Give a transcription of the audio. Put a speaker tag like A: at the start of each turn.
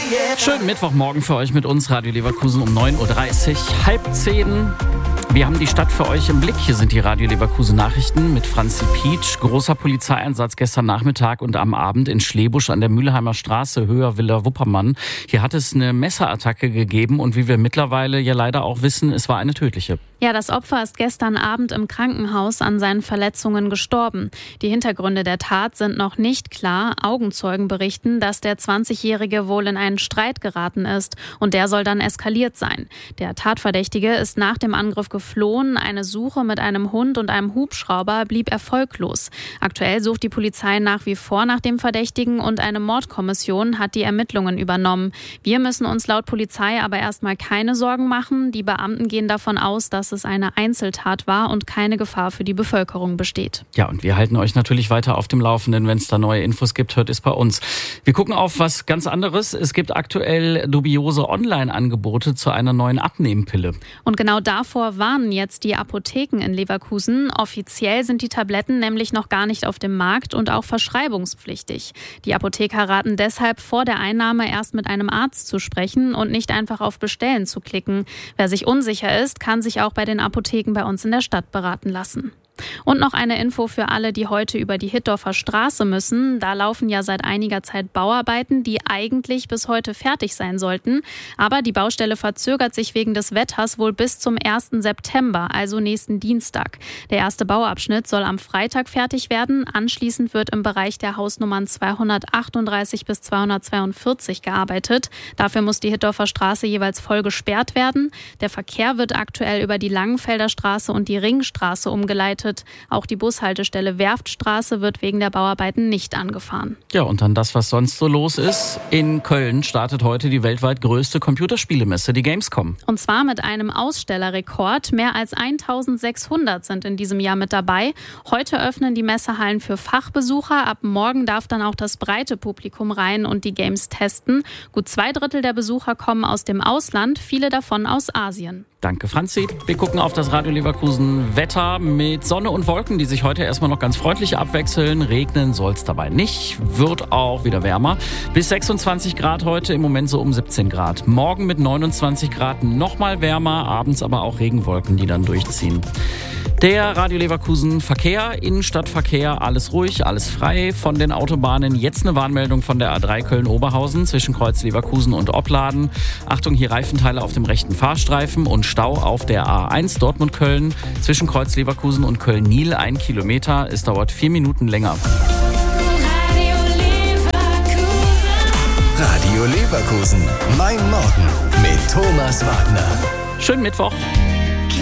A: Schönen Mittwochmorgen für euch mit uns, Radio Leverkusen um 9.30 Uhr, 9:30. Wir haben die Stadt für euch im Blick. Hier sind die Radio Leverkusen Nachrichten mit Franzi Pietsch. Großer Polizeieinsatz gestern Nachmittag und am Abend in Schlebusch an der Mülheimer Straße, Höher Villa Wuppermann. Hier hat es eine Messerattacke gegeben und wie wir mittlerweile ja leider auch wissen, es war eine tödliche.
B: Ja, das Opfer ist gestern Abend im Krankenhaus an seinen Verletzungen gestorben. Die Hintergründe der Tat sind noch nicht klar. Augenzeugen berichten, dass der 20-Jährige wohl in einen Streit geraten ist und der soll dann eskaliert sein. Der Tatverdächtige ist nach dem Angriff geflohen. Eine Suche mit einem Hund und einem Hubschrauber blieb erfolglos. Aktuell sucht die Polizei nach wie vor nach dem Verdächtigen und eine Mordkommission hat die Ermittlungen übernommen. Wir müssen uns laut Polizei aber erstmal keine Sorgen machen. Die Beamten gehen davon aus, dass es eine Einzeltat war und keine Gefahr für die Bevölkerung besteht.
A: Ja, und wir halten euch natürlich weiter auf dem Laufenden. Wenn es da neue Infos gibt, hört es bei uns. Wir gucken auf was ganz anderes. Es gibt aktuell dubiose Online-Angebote zu einer neuen Abnehmpille.
B: Und genau davor warnen jetzt die Apotheken in Leverkusen. Offiziell sind die Tabletten nämlich noch gar nicht auf dem Markt und auch verschreibungspflichtig. Die Apotheker raten deshalb, vor der Einnahme erst mit einem Arzt zu sprechen und nicht einfach auf Bestellen zu klicken. Wer sich unsicher ist, kann sich auch bei den Apotheken bei uns in der Stadt beraten lassen. Und noch eine Info für alle, die heute über die Hittorfer Straße müssen. Da laufen ja seit einiger Zeit Bauarbeiten, die eigentlich bis heute fertig sein sollten. Aber die Baustelle verzögert sich wegen des Wetters wohl bis zum 1. September, also nächsten Dienstag. Der erste Bauabschnitt soll am Freitag fertig werden. Anschließend wird im Bereich der Hausnummern 238 bis 242 gearbeitet. Dafür muss die Hittorfer Straße jeweils voll gesperrt werden. Der Verkehr wird aktuell über die Langenfelder Straße und die Ringstraße umgeleitet. Auch die Bushaltestelle Werftstraße wird wegen der Bauarbeiten nicht angefahren.
A: Ja, und dann das, was sonst so los ist. In Köln startet heute die weltweit größte Computerspielemesse, die Gamescom.
B: Und zwar mit einem Ausstellerrekord. Mehr als 1600 sind in diesem Jahr mit dabei. Heute öffnen die Messehallen für Fachbesucher. Ab morgen darf dann auch das breite Publikum rein und die Games testen. Gut 2/3 der Besucher kommen aus dem Ausland, viele davon aus Asien.
A: Danke, Franzi. Wir gucken auf das Radio Leverkusen Wetter mit Sonne und Wolken, die sich heute erstmal noch ganz freundlich abwechseln. Regnen soll es dabei nicht. Wird auch wieder wärmer. Bis 26 Grad heute, im Moment so um 17 Grad. Morgen mit 29 Grad nochmal wärmer, abends aber auch Regenwolken, die dann durchziehen. Der Radio Leverkusen Verkehr, Innenstadtverkehr, alles ruhig, alles frei von den Autobahnen. Jetzt eine Warnmeldung von der A3 Köln-Oberhausen zwischen Kreuz Leverkusen und Opladen. Achtung, hier Reifenteile auf dem rechten Fahrstreifen und Stau auf der A1 Dortmund-Köln zwischen Kreuz Leverkusen und Köln-Niel 1 Kilometer. Es dauert 4 Minuten länger.
C: Radio Leverkusen, mein Morgen mit Thomas Wagner.
A: Schönen Mittwoch.